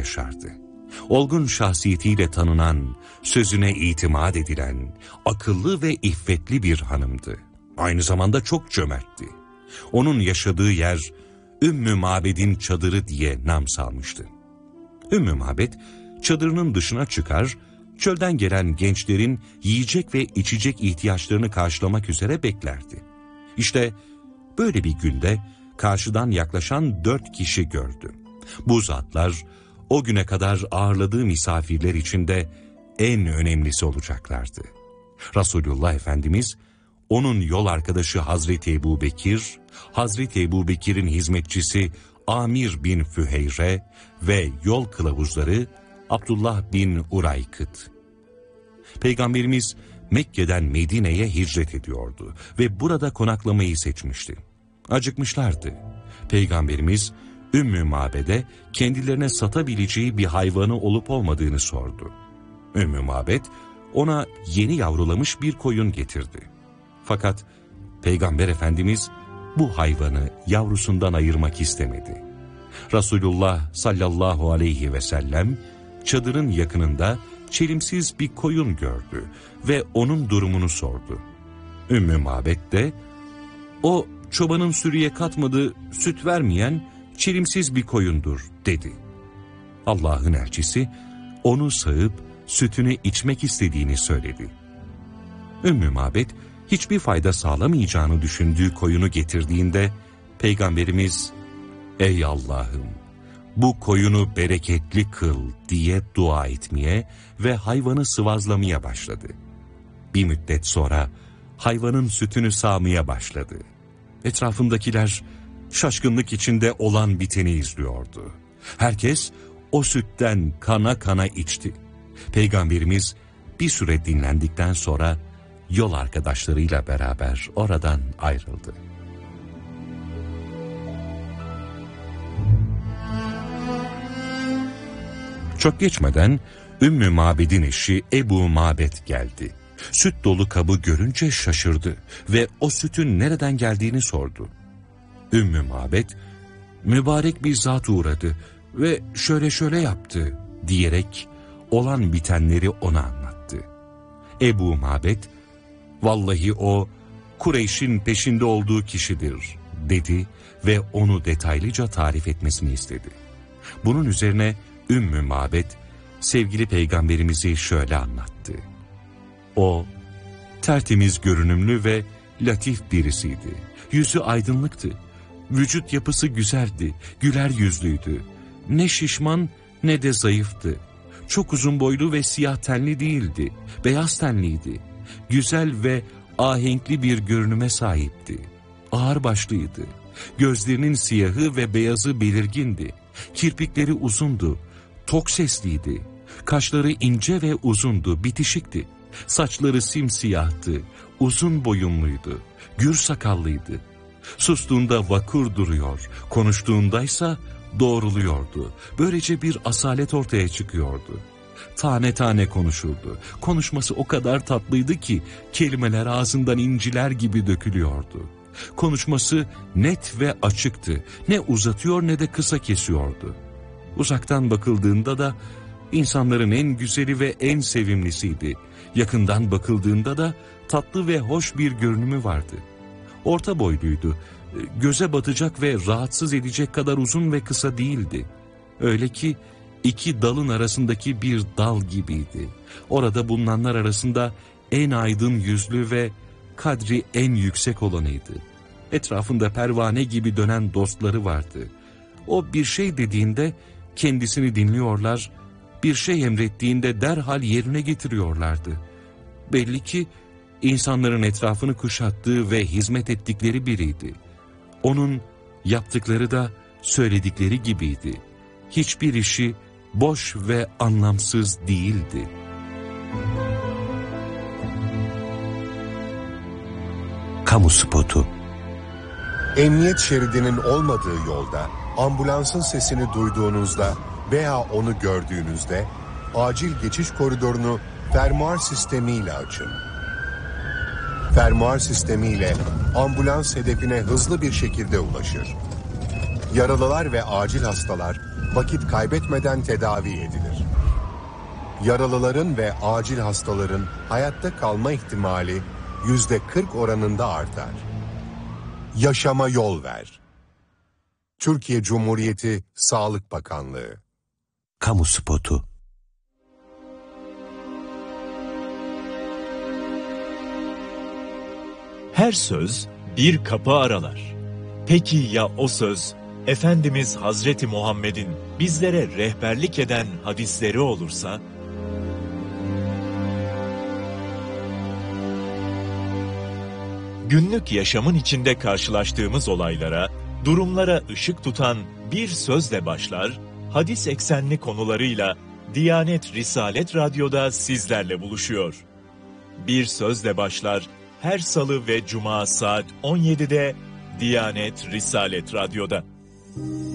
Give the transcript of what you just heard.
yaşardı. Olgun şahsiyetiyle tanınan, sözüne itimat edilen, akıllı ve iffetli bir hanımdı. Aynı zamanda çok cömertti. Onun yaşadığı yer Ümmü Mabed'in çadırı diye nam salmıştı. Ümmü Mabed çadırının dışına çıkar, çölden gelen gençlerin yiyecek ve içecek ihtiyaçlarını karşılamak üzere beklerdi. İşte böyle bir günde karşıdan yaklaşan 4 kişi gördü. Bu zatlar o güne kadar ağırladığı misafirler içinde en önemlisi olacaklardı. Resulullah Efendimiz, onun yol arkadaşı Hazreti Ebubekir, Hazreti Ebubekir'in hizmetçisi Amir bin Füheyre ve yol kılavuzları Abdullah bin Uraykıt. Peygamberimiz Mekke'den Medine'ye hicret ediyordu ve burada konaklamayı seçmişti. Acıkmışlardı. Peygamberimiz Ümmü Mabed'e kendilerine satabileceği bir hayvanı olup olmadığını sordu. Ümmü Mabed ona yeni yavrulamış bir koyun getirdi. Fakat Peygamber Efendimiz bu hayvanı yavrusundan ayırmak istemedi. Resulullah sallallahu aleyhi ve sellem çadırın yakınında çelimsiz bir koyun gördü ve onun durumunu sordu. Ümmü Mabed de, "O çobanın sürüye katmadığı, süt vermeyen çelimsiz bir koyundur," dedi. Allah'ın elçisi onu sağıp sütünü içmek istediğini söyledi. Ümmü Mabed hiçbir fayda sağlamayacağını düşündüğü koyunu getirdiğinde Peygamberimiz, "Ey Allah'ım, bu koyunu bereketli kıl," diye dua etmeye ve hayvanı sıvazlamaya başladı. Bir müddet sonra hayvanın sütünü sağmaya başladı. Etrafındakiler şaşkınlık içinde olan biteni izliyordu. Herkes o sütten kana kana içti. Peygamberimiz bir süre dinlendikten sonra yol arkadaşlarıyla beraber oradan ayrıldı. Çok geçmeden Ümmü Mabed'in eşi Ebu Mabed geldi. Süt dolu kabı görünce şaşırdı ve o sütün nereden geldiğini sordu. Ümmü Mabed, "Mübarek bir zat uğradı ve şöyle şöyle yaptı," diyerek olan bitenleri ona anlattı. Ebu Mabed, "Vallahi o Kureyş'in peşinde olduğu kişidir," dedi ve onu detaylıca tarif etmesini istedi. Bunun üzerine Ümmü Mabed sevgili Peygamberimizi şöyle anlattı. O tertemiz görünümlü ve latif birisiydi. Yüzü aydınlıktı. Vücut yapısı güzeldi, güler yüzlüydü. Ne şişman ne de zayıftı. Çok uzun boylu ve siyah tenli değildi, beyaz tenliydi. Güzel ve ahenkli bir görünüme sahipti. Ağırbaşlıydı. Gözlerinin siyahı ve beyazı belirgindi. Kirpikleri uzundu, tok sesliydi. Kaşları ince ve uzundu, bitişikti. Saçları simsiyahtı, uzun boyunluydu, gür sakallıydı. Sustuğunda vakur duruyor, konuştuğundaysa doğruluyordu. Böylece bir asalet ortaya çıkıyordu. Tane tane konuşurdu. Konuşması o kadar tatlıydı ki kelimeler ağzından inciler gibi dökülüyordu. Konuşması net ve açıktı. Ne uzatıyor ne de kısa kesiyordu. Uzaktan bakıldığında da insanların en güzeli ve en sevimlisiydi. Yakından bakıldığında da tatlı ve hoş bir görünümü vardı. Orta boyluydu. Göze batacak ve rahatsız edecek kadar uzun ve kısa değildi. Öyle ki iki dalın arasındaki bir dal gibiydi. Orada bulunanlar arasında en aydın yüzlü ve kadri en yüksek olanıydı. Etrafında pervane gibi dönen dostları vardı. O bir şey dediğinde kendisini dinliyorlar, bir şey emrettiğinde derhal yerine getiriyorlardı. Belli ki insanların etrafını kuşattığı ve hizmet ettikleri biriydi. Onun yaptıkları da söyledikleri gibiydi. Hiçbir işi boş ve anlamsız değildi. Kamu spotu. Emniyet şeridinin olmadığı yolda ambulansın sesini duyduğunuzda veya onu gördüğünüzde acil geçiş koridorunu fermuar sistemiyle açın. Fermuar sistemiyle ambulans hedefine hızlı bir şekilde ulaşır. Yaralılar ve acil hastalar vakit kaybetmeden tedavi edilir. Yaralıların ve acil hastaların hayatta kalma ihtimali %40 oranında artar. Yaşama yol ver. Türkiye Cumhuriyeti Sağlık Bakanlığı. Kamu spotu. Her söz bir kapı aralar. Peki ya o söz, Efendimiz Hazreti Muhammed'in bizlere rehberlik eden hadisleri olursa? Günlük yaşamın içinde karşılaştığımız olaylara, durumlara ışık tutan bir sözle başlar, hadis eksenli konularıyla Diyanet Risalet Radyo'da sizlerle buluşuyor. Bir sözle başlar, her salı ve cuma saat 17'de Diyanet Risalet Radyo'da.